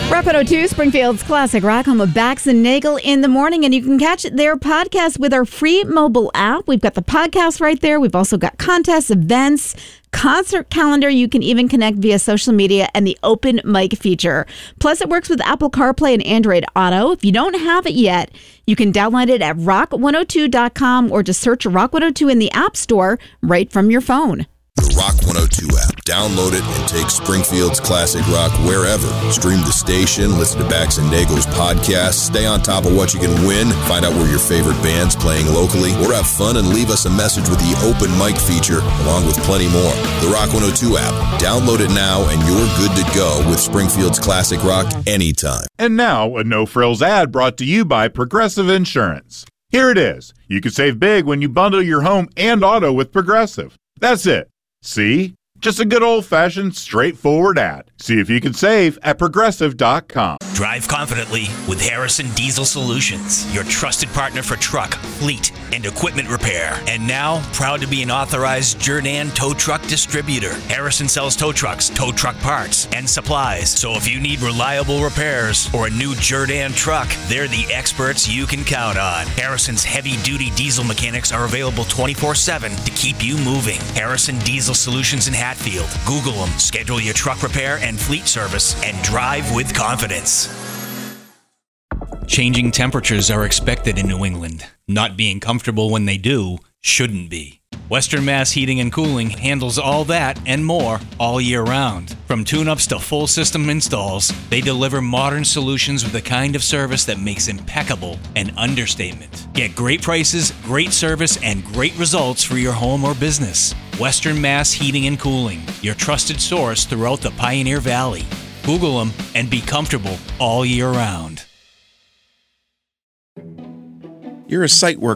Rock 102, Springfield's classic rock, home of Bax and Nagel in the morning. And you can catch their podcast with our free mobile app. We've got the podcast right there. We've also got contests, events, concert calendar. You can even connect via social media and the open mic feature. Plus, it works with Apple CarPlay and Android Auto. If you don't have it yet, you can download it at rock102.com or just search Rock 102 in the App Store right from your phone. The Rock 102 app. Download it and take Springfield's classic rock wherever. Stream the station, listen to Bax and Nagel's podcast, stay on top of what you can win, find out where your favorite band's playing locally, or have fun and leave us a message with the open mic feature, along with plenty more. The Rock 102 app. Download it now and you're good to go with Springfield's classic rock anytime. And now, a no-frills ad brought to you by Progressive Insurance. Here it is. You can save big when you bundle your home and auto with Progressive. That's it. See? Just a good old-fashioned, straightforward ad. See if you can save at Progressive.com. Drive confidently with Harrison Diesel Solutions, your trusted partner for truck, fleet, and equipment repair. And now, proud to be an authorized Jerdan tow truck distributor. Harrison sells tow trucks, tow truck parts, and supplies. So if you need reliable repairs or a new Jerdan truck, they're the experts you can count on. Harrison's heavy-duty diesel mechanics are available 24/7 to keep you moving. Harrison Diesel Solutions in Hatfield. Google them, schedule your truck repair and fleet service, and drive with confidence. Changing temperatures are expected in New England. Not being comfortable when they do shouldn't be. Western Mass Heating and Cooling handles all that and more all year round. From tune-ups to full system installs, they deliver modern solutions with the kind of service that makes impeccable an understatement. Get great prices, great service, and great results for your home or business. Western Mass Heating and Cooling, your trusted source throughout the Pioneer Valley. Google them and be comfortable all year round. You're a site worker